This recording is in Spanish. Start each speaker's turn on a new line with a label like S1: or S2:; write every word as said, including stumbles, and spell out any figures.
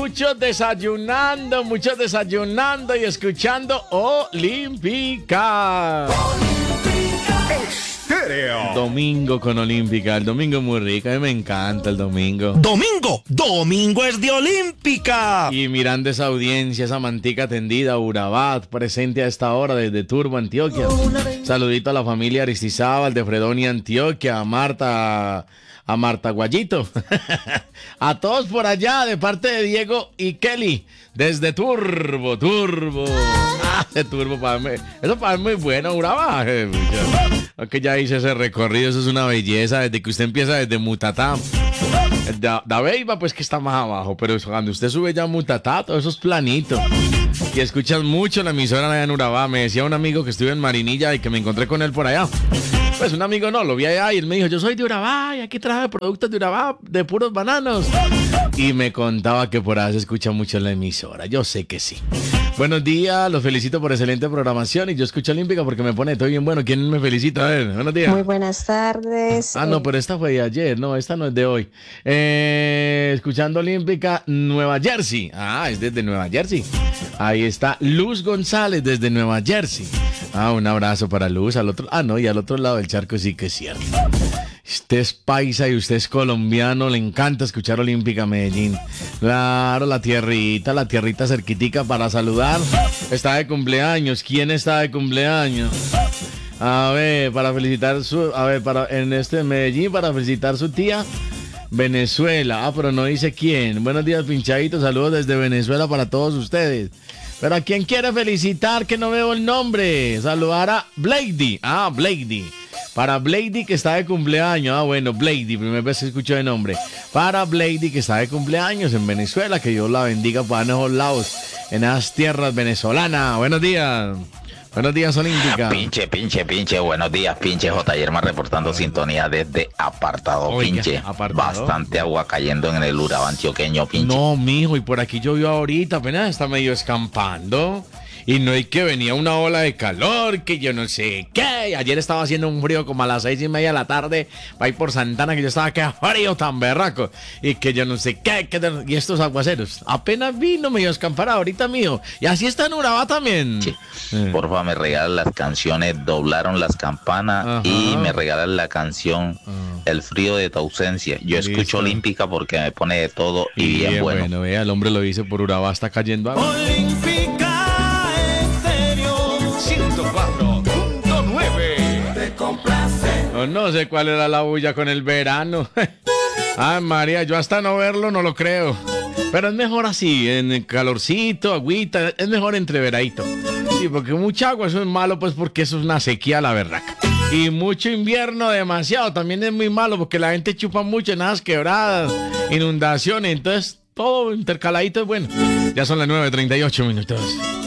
S1: muchos desayunando, muchos desayunando y escuchando Olímpica.
S2: Estéreo.
S1: Domingo con Olímpica, el domingo muy rico, a mí me encanta el domingo.
S2: Domingo, domingo es de Olímpica.
S1: Y mirando esa audiencia, esa mantica tendida, Urabat, presente a esta hora desde Turbo, Antioquia. Saludito a la familia Aristizábal de Fredonia, Antioquia, a Marta, a Marta Guayito. A todos por allá, de parte de Diego y Kelly, desde Turbo, Turbo. Ah, ese Turbo para mí, eso para mí es muy bueno, Urabat. Aunque ya hice ese recorrido, eso es una belleza, desde que usted empieza desde Mutatá. Da, da Beiba, pues que está más abajo, pero cuando usted sube ya a Mutatá, todo eso es planito. Y escuchas mucho la emisora allá en Urabá. Me decía un amigo que estuve en Marinilla y que me encontré con él por allá. Pues un amigo no, lo vi allá y él me dijo, yo soy de Urabá y aquí traje productos de Urabá, de puros bananos. Y me contaba que por allá se escucha mucho la emisora, yo sé que sí. Buenos días, los felicito por excelente programación y yo escucho Olímpica porque me pone todo bien bueno. ¿Quién me felicita? A ver, buenos días.
S3: Muy buenas tardes.
S1: Ah, no, pero esta fue de ayer, no, esta no es de hoy. Eh, escuchando Olímpica, Nueva Jersey. Ah, es desde Nueva Jersey. Ahí está Luz González desde Nueva Jersey. Ah, un abrazo para Luz. Al otro, ah, no, y al otro lado del charco sí que es cierto. Usted es paisa y usted es colombiano, le encanta escuchar Olímpica Medellín. Claro, la tierrita, la tierrita cerquitica para saludar. Está de cumpleaños. ¿Quién está de cumpleaños? A ver, para felicitar su, a ver, para en este Medellín, para felicitar su tía. Venezuela. Ah, pero no dice quién. Buenos días, pinchaditos. Saludos desde Venezuela para todos ustedes. Pero ¿a quién quiere felicitar? Que no veo el nombre. Saludar a Blady. Ah, Blady. Para Blady que está de cumpleaños. Ah, bueno, Blady, primera vez que escucho el nombre. Para Blady que está de cumpleaños en Venezuela. Que Dios la bendiga para esos lados, en esas tierras venezolanas. Buenos días. Buenos días, Olímpica.
S4: Pinche, pinche, pinche. Buenos días, pinche. J. Yerma reportando sintonía desde Apartado,
S1: Oiga,
S4: pinche.
S1: Apartado.
S4: Bastante agua cayendo en el Urabá antioqueño, pinche.
S1: No, mijo, y por aquí llovió ahorita, apenas está medio escampando. Y no hay que venía una ola de calor, que yo no sé qué. Ayer estaba haciendo un frío como a las seis y media de la tarde, para ir por Santana, que yo estaba que frío tan berraco. Y que yo no sé qué, que, y estos aguaceros. Apenas vino medio escampar ahorita, mijo. Y así está en Urabá también.
S4: Sí.
S1: Eh.
S4: Porfa, me regalan las canciones Doblaron las campanas.
S1: Ajá.
S4: Y me regalan la canción
S1: Ah.
S4: El frío de tu ausencia. Yo
S1: Listo.
S4: escucho Olímpica porque me pone de todo y bien,
S1: Bien,
S4: bueno.
S1: bueno, vea, el hombre lo dice por Urabá, está cayendo agua.
S2: Olímpica Estéreo ciento cuatro punto nueve. Te complace.
S1: No, no sé cuál era la bulla con el verano. Ay, María, yo hasta no verlo no lo creo. Pero es mejor así, en calorcito, agüita, es mejor entreveradito. Sí, porque mucha agua, eso es malo, pues porque eso es una sequía, la verdad. Y mucho invierno, demasiado, también es muy malo, porque la gente chupa mucho en esas quebradas, inundaciones, entonces todo intercaladito es bueno. Ya son las nueve treinta y ocho minutos.